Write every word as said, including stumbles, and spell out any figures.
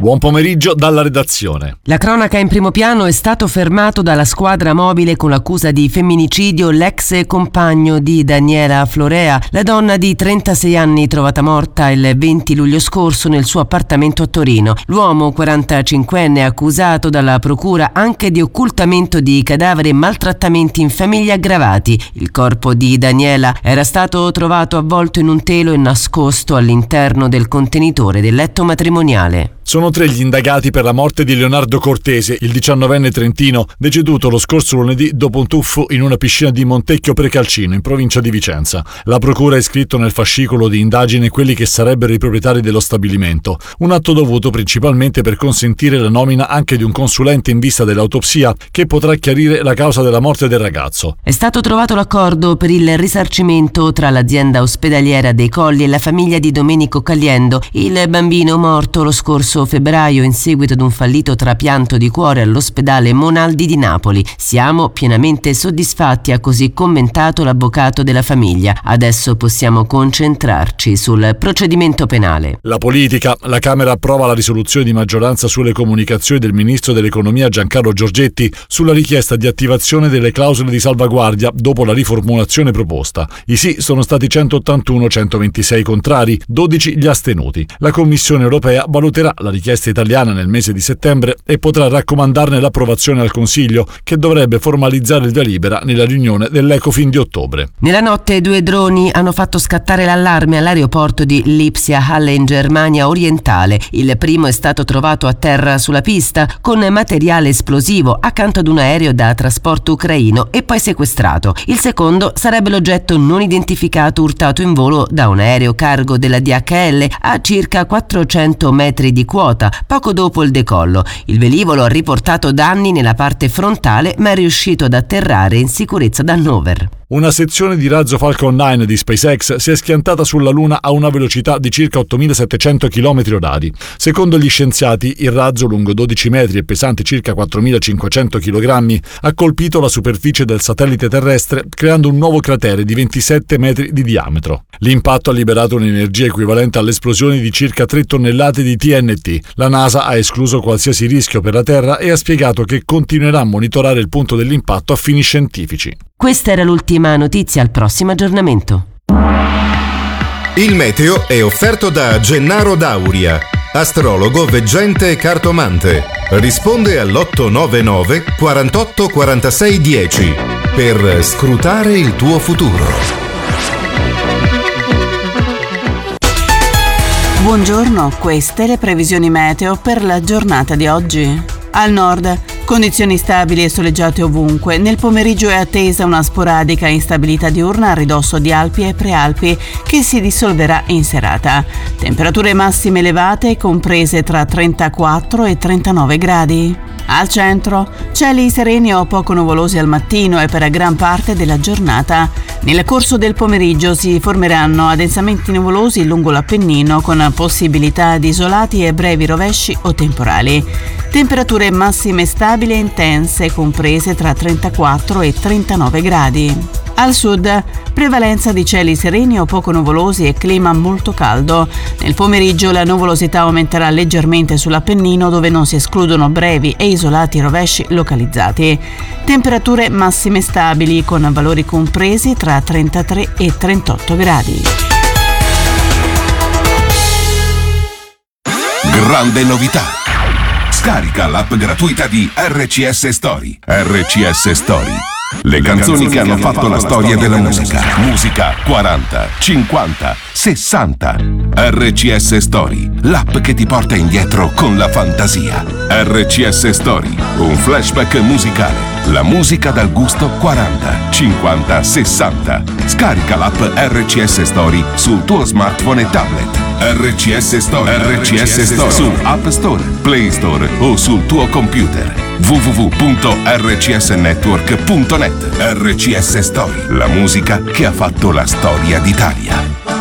Buon pomeriggio dalla redazione. La cronaca in primo piano: è stato fermato dalla squadra mobile con l'accusa di femminicidio l'ex compagno di Daniela Florea, la donna di trentasei anni trovata morta il venti luglio scorso nel suo appartamento a Torino. L'uomo quarantacinquenne è accusato dalla procura anche di occultamento di cadavere e maltrattamenti in famiglia aggravati. Il corpo di Daniela era stato trovato avvolto in un telo e nascosto all'interno del contenitore del letto matrimoniale. Sono tre gli indagati per la morte di Leonardo Cortese, il diciannovenne trentino, deceduto lo scorso lunedì dopo un tuffo in una piscina di Montecchio Precalcino, in provincia di Vicenza. La procura ha iscritto nel fascicolo di indagine quelli che sarebbero i proprietari dello stabilimento, un atto dovuto principalmente per consentire la nomina anche di un consulente in vista dell'autopsia che potrà chiarire la causa della morte del ragazzo. È stato trovato l'accordo per il risarcimento tra l'azienda ospedaliera dei Colli e la famiglia di Domenico Caliendo, il bambino morto lo scorso febbraio in seguito ad un fallito trapianto di cuore all'ospedale Monaldi di Napoli. Siamo pienamente soddisfatti, ha così commentato l'avvocato della famiglia. Adesso possiamo concentrarci sul procedimento penale. La politica. La Camera approva la risoluzione di maggioranza sulle comunicazioni del ministro dell'economia Giancarlo Giorgetti sulla richiesta di attivazione delle clausole di salvaguardia dopo la riformulazione proposta. I sì sono stati centottantuno, centoventisei contrari, dodici gli astenuti. La Commissione europea valuterà la richiesta italiana nel mese di settembre e potrà raccomandarne l'approvazione al Consiglio, che dovrebbe formalizzare il via libera nella riunione dell'Ecofin di ottobre. Nella notte due droni hanno fatto scattare l'allarme all'aeroporto di Lipsia-Halle in Germania orientale. Il primo è stato trovato a terra sulla pista con materiale esplosivo accanto ad un aereo da trasporto ucraino e poi sequestrato. Il secondo sarebbe l'oggetto non identificato urtato in volo da un aereo cargo della D H L a circa quattrocento metri di quota, poco dopo il decollo. Il velivolo ha riportato danni nella parte frontale, ma è riuscito ad atterrare in sicurezza ad Hannover. Una sezione di razzo Falcon nove di SpaceX si è schiantata sulla Luna a una velocità di circa ottomilasettecento chilometri orari. Secondo gli scienziati, il razzo, lungo dodici metri e pesante circa quattromilacinquecento chilogrammi, ha colpito la superficie del satellite terrestre creando un nuovo cratere di ventisette metri di diametro. L'impatto ha liberato un'energia equivalente all'esplosione di circa tre tonnellate di T N T. La NASA ha escluso qualsiasi rischio per la Terra e ha spiegato che continuerà a monitorare il punto dell'impatto a fini scientifici. Questa era l'ultima notizia, al prossimo aggiornamento. Il meteo è offerto da Gennaro Dauria, astrologo, veggente e cartomante. Risponde all'otto nove nove quarantotto quarantasei dieci per scrutare il tuo futuro. Buongiorno, queste le previsioni meteo per la giornata di oggi. Al nord, condizioni stabili e soleggiate ovunque. Nel pomeriggio è attesa una sporadica instabilità diurna a ridosso di Alpi e Prealpi che si dissolverà in serata. Temperature massime elevate comprese tra trentaquattro e trentanove gradi. Al centro, cieli sereni o poco nuvolosi al mattino e per gran parte della giornata. Nel corso del pomeriggio si formeranno addensamenti nuvolosi lungo l'Appennino con possibilità di isolati e brevi rovesci o temporali. Temperature massime stabili e intense comprese tra trentaquattro e trentanove gradi. Al sud, prevalenza di cieli sereni o poco nuvolosi e clima molto caldo. Nel pomeriggio la nuvolosità aumenterà leggermente sull'Appennino, dove non si escludono brevi e isolati rovesci localizzati. Temperature massime stabili con valori compresi tra trentatré e trentotto gradi. Grande novità! Scarica l'app gratuita di R C S Story. R C S Story. Le canzoni che hanno fatto la storia della musica. Musica quaranta, cinquanta, sessanta. R C S Story, l'app che ti porta indietro con la fantasia. R C S Story, un flashback musicale. La musica dal gusto quaranta, cinquanta, sessanta. Scarica l'app R C S Story sul tuo smartphone e tablet. R C S Story, R C S Story su App Store, Play Store o sul tuo computer. w w w punto r c s network punto net. R C S Story, la musica che ha fatto la storia d'Italia.